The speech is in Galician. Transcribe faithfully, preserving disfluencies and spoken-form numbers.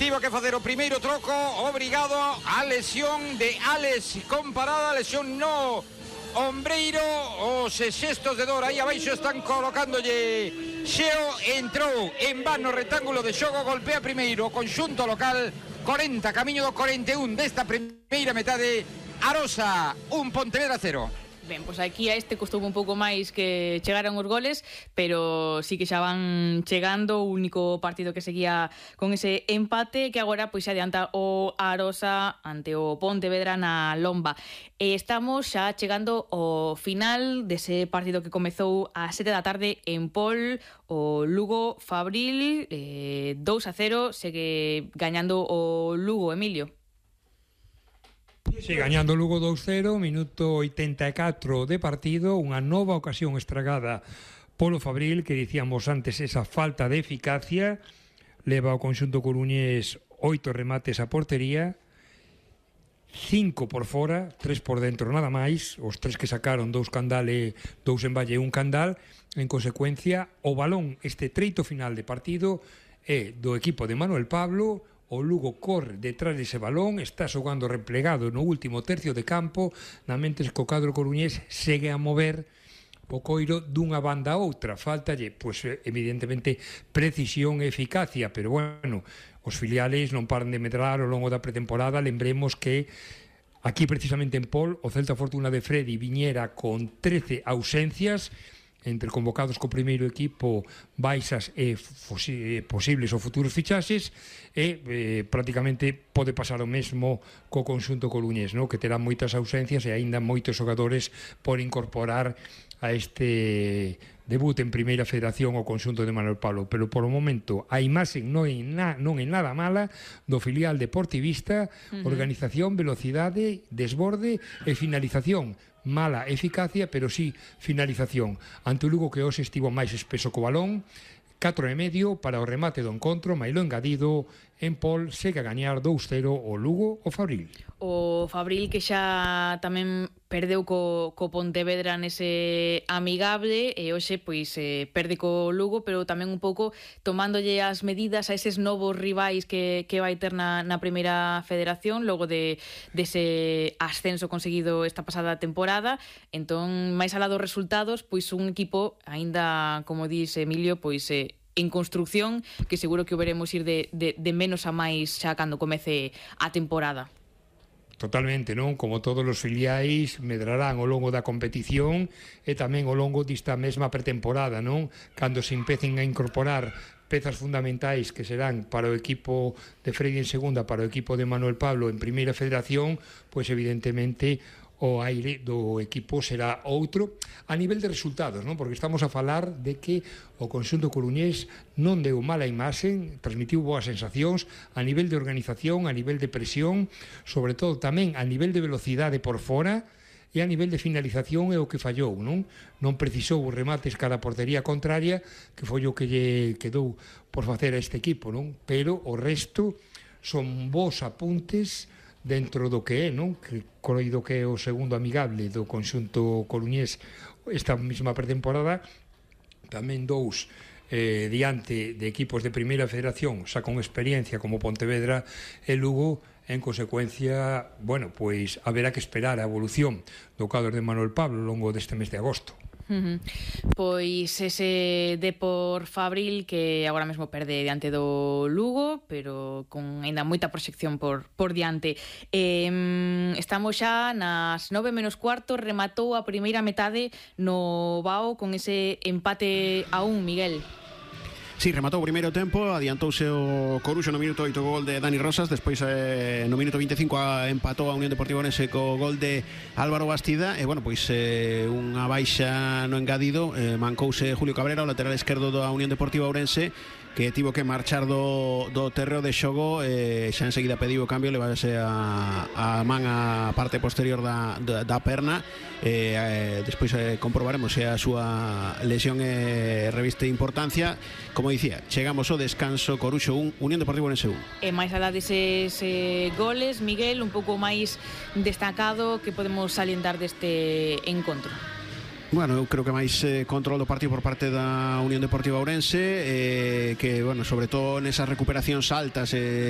tivo que facer o primeiro troco, obrigado a lesión de Alex comparada, lesión no ombreiro, os xestos de dor aí abaixo están colocándolle. Xeo entrou en vano rectángulo de xogo, golpea primeiro o conxunto local, corenta, camiño do corenta e un desta primeira metade. Arosa, un Pontevedra cero. Ben, pois aquí a este costou un pouco máis que chegaran os goles, pero sí que xa van chegando. O único partido que seguía con ese empate, que agora pois se adianta o Arosa ante o Pontevedra na Lomba. E estamos xa chegando ao final dese partido que comezou ás sete da tarde en Pol. O Lugo Fabril, eh, dous a cero, segue gañando o Lugo, Emilio. Sí, gañando Lugo dous cero, minuto oitenta e catro de partido, unha nova ocasión estragada polo Fabril, que dicíamos antes, esa falta de eficacia, leva ao conxunto coruñés oito remates a portería, cinco por fora, tres por dentro nada máis, os tres que sacaron, dous candal e dous en valle e un candal. En consecuencia, o balón, este treito final de partido, é do equipo de Manuel Pablo. O Lugo corre detrás dese balón, está xogando replegado no último tercio de campo, na mentes que o cadro coruñés segue a mover o coiro dunha banda a outra. Faltalle, pois, evidentemente, precisión e eficacia, pero, bueno, os filiales non paran de medrar ao longo da pretemporada. Lembremos que aquí, precisamente en Pol, o Celta Fortuna de Freddy viñera con trece ausencias, entre convocados co primeiro equipo, baixas e posibles ou futuros fichaxes, e eh, prácticamente pode pasar o mesmo co conxunto coruñés, no? Que terá moitas ausencias e aínda moitos xogadores por incorporar a este debut en Primeira Federación o conxunto de Manuel Pablo. Pero por o momento a imaxe non é, na, non é nada mala do filial deportivista. Uh-huh. Organización, velocidade, desborde e finalización. Mala eficacia, pero sí finalización. Ante o Lugo, que hoxe estivo máis espeso co balón, catro e medio para o remate do encontro, mailo engadido. En Pol segue a gañar dous cero o Lugo o Fabril. O Fabril que xa tamén perdeu co, co Pontevedra nese amigable, e hoxe pois eh, perde co Lugo, pero tamén un pouco tomándolle as medidas a eses novos rivais que, que vai ter na, na Primeira Federación logo de dese ascenso conseguido esta pasada temporada. Entón, máis alá dos resultados, pois un equipo aínda, como dice Emilio, pois eh, en construcción, que seguro que o veremos ir de, de, de menos a máis xa cando comece a temporada. Totalmente, non? Como todos os filiais medrarán ao longo da competición e tamén ao longo desta mesma pretemporada, non? Cando se empecen a incorporar pezas fundamentais que serán para o equipo de Freddy en segunda, para o equipo de Manuel Pablo en Primeira Federación, pois evidentemente o aire do equipo será outro a nivel de resultados, non? Porque estamos a falar de que o conxunto coruñés non deu mala imaxe, transmitiu boas sensacións a nivel de organización, a nivel de presión, sobre todo tamén a nivel de velocidade por fora, e a nivel de finalización é o que fallou, non? Non precisou os remates cara a portería contraria, que foi o que lle quedou por facer a este equipo, non? Pero o resto son bons apuntes dentro do que é, non? Que coido que é o segundo amigable do conxunto coruñés esta mesma pretemporada. Tamén dous eh, diante de equipos de Primeira Federación xa con experiencia como Pontevedra e Lugo. En consecuencia, bueno, pois haberá que esperar a evolución do cadro de Manuel Pablo ao longo deste mes de agosto. Uh-huh. Pois ese Depor Fabril que agora mesmo perde diante do Lugo, pero con ainda moita proxección por, por diante. eh, Estamos xa nas nove menos cuarto. Rematou a primeira metade no Bao con ese empate a un, Miguel. Sí, rematou o primeiro tempo, adiantouse o Coruxo no minuto oito co gol de Dani Rosas, despois eh, no minuto veinticinco a, empatou a Unión Deportiva Ourense co gol de Álvaro Bastida, e bueno, pois eh, unha baixa no engadido, eh, mancouse Julio Cabrera, o lateral esquerdo da Unión Deportiva Ourense, que tivo que marchar do, do terreo de xogo, eh, xa enseguida pediu o cambio, levase a, a man a parte posterior da, da, da perna, eh, eh, despois eh, comprobaremos se a súa lesión é eh, reviste importancia. Como dicía, chegamos ao descanso, Coruxo un, Unión Deportiva Ourense un. E máis alá deses eh, goles, Miguel, un pouco máis destacado que podemos salientar deste encontro. Bueno, eu creo que máis eh, control do partido por parte da Unión Deportiva Ourense, eh, que, bueno, sobre todo nesas recuperacións altas, eh,